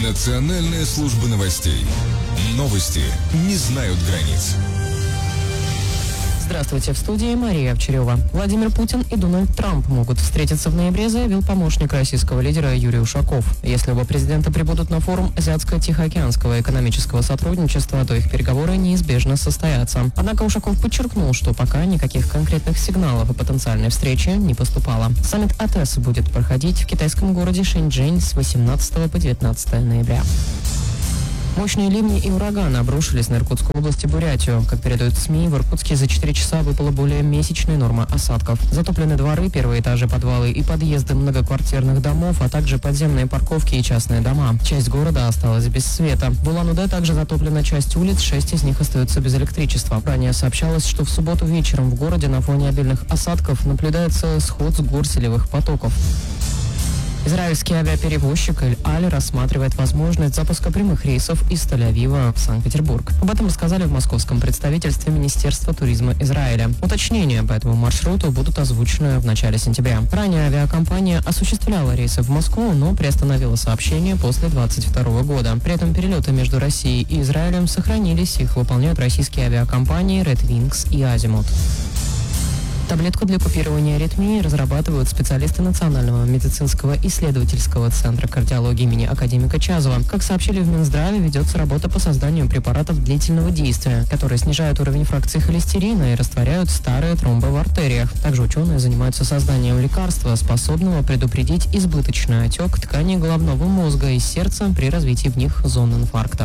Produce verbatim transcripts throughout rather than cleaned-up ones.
Национальная служба новостей. Новости не знают границ. Здравствуйте, в студии Мария Овчарева. Владимир Путин и Дональд Трамп могут встретиться в ноябре, заявил помощник российского лидера Юрий Ушаков. Если оба президента прибудут на форум Азиатско-Тихоокеанского экономического сотрудничества, то их переговоры неизбежно состоятся. Однако Ушаков подчеркнул, что пока никаких конкретных сигналов о потенциальной встрече не поступало. Саммит АТЭС будет проходить в китайском городе Шэньчжэнь с восемнадцатого по девятнадцатое ноября. Мощные ливни и ураганы обрушились на Иркутскую область и Бурятию. Как передают СМИ, в Иркутске за четыре часа выпала более месячной нормы осадков. Затоплены дворы, первые этажи, подвалы и подъезды многоквартирных домов, а также подземные парковки и частные дома. Часть города осталась без света. В Улан-Удэ также затоплена часть улиц, шесть из них остаются без электричества. Ранее сообщалось, что в субботу вечером в городе на фоне обильных осадков наблюдается сход с гор селевых потоков. Израильский авиаперевозчик Эль-Аль рассматривает возможность запуска прямых рейсов из Тель-Авива в Санкт-Петербург. Об этом рассказали в московском представительстве Министерства туризма Израиля. Уточнения по этому маршруту будут озвучены в начале сентября. Ранее авиакомпания осуществляла рейсы в Москву, но приостановила сообщение после двадцать второго года. При этом перелеты между Россией и Израилем сохранились, их выполняют российские авиакомпании Red Wings и Азимут. Таблетку для купирования аритмии разрабатывают специалисты Национального медицинского исследовательского центра кардиологии имени академика Чазова. Как сообщили в Минздраве, ведется работа по созданию препаратов длительного действия, которые снижают уровень фракции холестерина и растворяют старые тромбы в артериях. Также ученые занимаются созданием лекарства, способного предупредить избыточный отек тканей головного мозга и сердца при развитии в них зон инфаркта.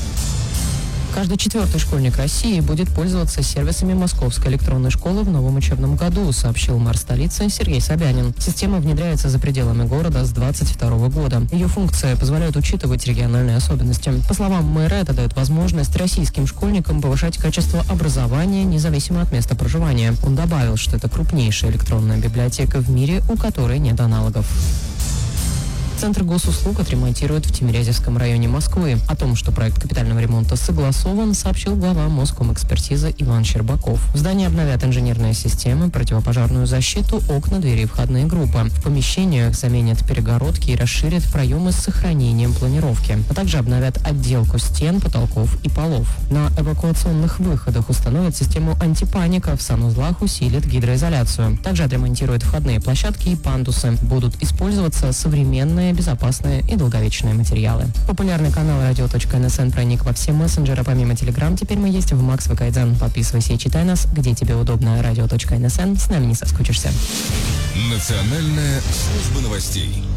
Каждый четвертый школьник России будет пользоваться сервисами Московской электронной школы в новом учебном году, сообщил мэр столицы Сергей Собянин. Система внедряется за пределами города с двадцать второго года. Ее функция позволяет учитывать региональные особенности. По словам мэра, это дает возможность российским школьникам повышать качество образования независимо от места проживания. Он добавил, что это крупнейшая электронная библиотека в мире, у которой нет аналогов. Центр госуслуг отремонтируют в Тимирязевском районе Москвы. О том, что проект капитального ремонта согласован, сообщил глава Москомэкспертизы Иван Щербаков. В здании обновят инженерные системы, противопожарную защиту, окна, двери и входные группы. В помещениях заменят перегородки и расширят проемы с сохранением планировки. А также обновят отделку стен, потолков и полов. На эвакуационных выходах установят систему антипаника, в санузлах усилят гидроизоляцию. Также отремонтируют входные площадки и пандусы. Будут использоваться современные, безопасные и долговечные материалы. Популярный канал радио.нсн проник во все мессенджеры. Помимо Телеграм, теперь мы есть в Макс ВКайдзен. Подписывайся и читай нас, где тебе удобно. радио.нсн. С нами не соскучишься. Национальная служба новостей.